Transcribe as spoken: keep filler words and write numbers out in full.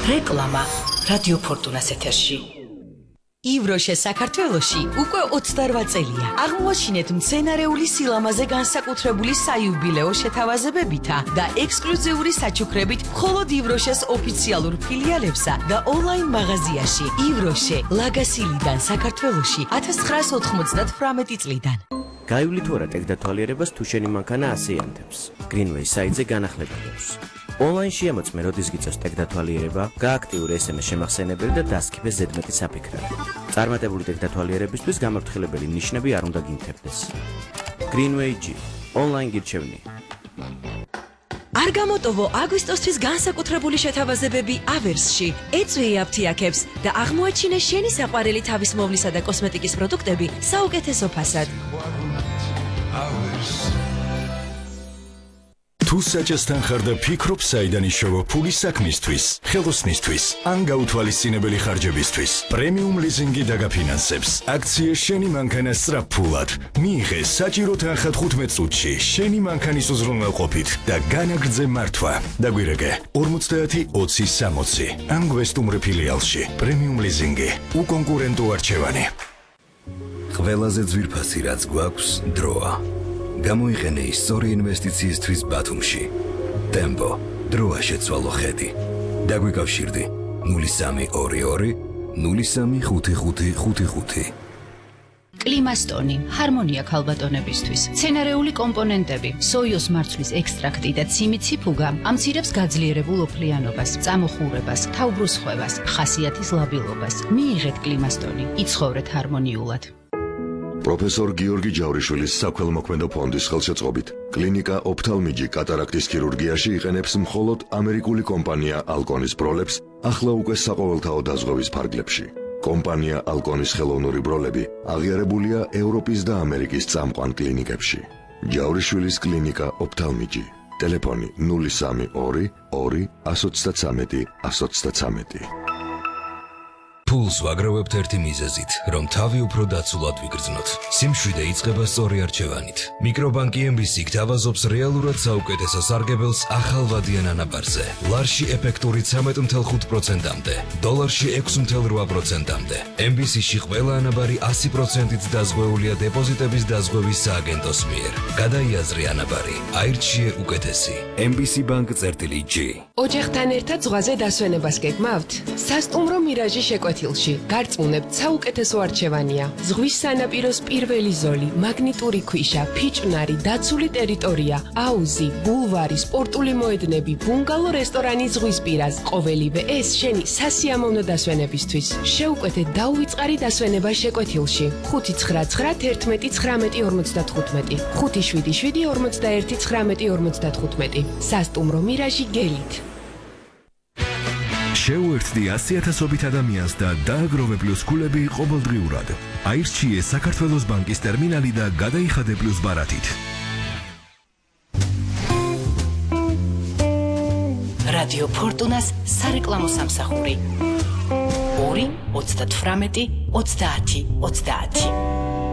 რეკლამა რადიო ფორტუნას ეთერში. ივროშე საქართველოში უკვე ოცდაორ წელია. აღმოაჩინეთ მცენარეული სილამაზე განსაკუთრებული საიუბილეო შეთავაზებებითა და ექსკლუზიური საჩუქრებით მხოლოდ ივროშეს ოფიციალურ ფილიალებსა და ონლაინ მაღაზიაში. ივროშე ლაგასილიდან საქართველოში ათას ცხრაას ოთხმოცდათვრამეტი წლიდან. გაივლი თუ არა ტექდათვალიერებას თუ შენი მანქანა ასეანთებს. Greenway საიტზე განახლება აქვს. Online შეამოწმე როდის გიწევს ტექდათვალიერება, გააქტიურე ეს ემ ეს შემახსენებელი და დასქიბე ზედმეტი საფიქრები. წარმატებული ტექდათვალიერებისთვის გამორთხილებელი ნიშნები არ უნდა გინთებდეს. Greenway G. Online გირჩევნი. არ გამოტოვო აგვისტოსთვის განსაკუთრებული შეთავაზებები ავერსში. ეწვიე აფთიაქებს და აღმოაჩინე შენი საყვარელი თავისმოვლისა და კოსმეტიკის პროდუქტები საუკეთესო ფასად. თუ საჭესთან ხარ და ფიქრობ საიდან იშოვა ფული საქმისთვის, ხელოსნისთვის, ან გაუთვალისწინებელი ხარჯებისთვის, პრემიუმ ლიზინგი დაგაფინანსებს. აქცია შენი მანქანა სწრაფფულად. მიიღე საჭირო თანხა თხუთმეტ წუთში შენი მანქანის უზრუნველყოფით და განაგრძე მართვა. დაგვირეკე ორმოცდაათი ოცი სამოცი. ან გვესტუმრე ფილიალში. პრემიუმ ლიზინგი. უკონკურენტო არჩევანი. ყველაზე ძვირფასი რაც გვაქვს დროა. გამოიყენე ისტორი ინვესტიციისთვის ბათუმში. ტემპო, დროა შეცვალო ხედი. დაგვიკავშირდი ნული სამი ორი ორი ნული სამი ხუთი ხუთი ხუთი ხუთი. კლიმასტონი, ჰარმონია ქალბატონებისთვის. მცენარეული კომპონენტები, სოიოს მარცვლის ექსტრაქტი და ციმიციფუგა ამცირებს გაძლიერებულ ოფლიანობას, წამოხურებას, თავბრუსხვევას, ხასიათის ლაბილობას. მიიღეთ კლიმასტონი, იცხოვრეთ ჰარმონიულად. პროფესორ გიორგი ჯავრიშვილის საქველმოქმედო ფონდის ხელშეწყობით კლინიკა ოფთალმიჯი კატარაქტის ქირურგიაში იყენებს მხოლოდ ამერიკული კომპანია ალკონის ბროლებს ახლა უკვე საყოველთაო დაზღვევის ფარგლებში. კომპანია ალკონის ხელოვნური ბროლები აღიარებულია ევროპის და ამერიკის წამყვან კლინიკებში. ჯავრიშვილის კლინიკა ოფთალმიჯი. ტელეფონი ნული სამი ორი ორი ათს ოცდათრამეტი ათს ოცდათრამეტი. ფულს ვაგროვებთ ერთი მიზეზით, რომ თავი უფრო დაცულად ვიგრძნოთ. სიმშვიდე იწყება სწორი არჩევანით. მიკრობანკი ემ ბი სი გთავაზობს რეალურად საუკეთესო სარგებელს ახალვადიან ანაბარზე. ლარში ეფექტური ცამეტ ათი ხუთი პროცენტამდე, დოლარში ექვსი ათი პროცენტამდე. ემ ბი სი-ში ყველა ანაბარი ასი პროცენტით დაზღვეულია დეპოზიტების დაზღვევის სააგენტოს მიერ. გადაიაზრე ანაბარი, აირჩიე უკეთესი. ემ ბი სი ბანკ წერტილი ჯი. ოჯახთან ერთად ზღვაზე დასვენებას გეგმავთ? სასტუმრო მირაჟი შეკვეთ გარწმუნებთ საუკეთესო არჩევანია. ზღვის სანაპიროს პირველი ზოლი, მაგნიტური ქვიშა, ფიჭვნარი, დაცული ტერიტორია, აუზი, ბულვარი, სპორტული მოედნები, ბუნგალო რესტორანი ზღვის პირას. ყოველივე ეს შენი სასიამოვნო დასვენებისთვის. შეუკვეთე დაუვიწყარი დასვენება შეკვეთილში. ხუთი ცხრა ცხრა თერთმეტი ცხრამეტი ორმოცდათხუთმეტი, ხუთი შვიდი შვიდი ორმოცდაერთი ცხრამეტი ორმოცდათხუთმეტი. სასტუმრო მირაჟი გელით. შეუერთდი ასი ათასობით ადამიანს და დააგროვე პლუს ქულები ყოველდღიურად. აირჩიე საქართველოს ბანკის ტერმინალი და გადაიხადე პლუს ბარათით. რადიო ფორტუნას სარეკლამო სამსახური. ორი ოცდათვრამეტი ოცდაათი ოცდაათი.